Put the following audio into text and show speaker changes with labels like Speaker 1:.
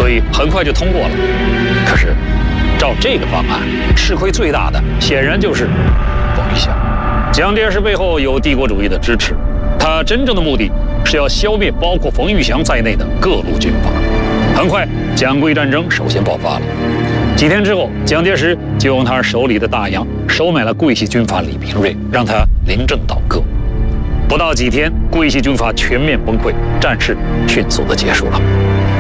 Speaker 1: 所以很快就通过了。可是，照这个方案，吃亏最大的显然就是冯玉祥。蒋介石背后有帝国主义的支持，他真正的目的是要消灭包括冯玉祥在内的各路军阀。很快，蒋桂战争首先爆发了。几天之后，蒋介石就用他手里的大洋收买了桂系军阀李平瑞，让他临阵倒戈。不到几天，桂系军阀全面崩溃，战事迅速的结束了。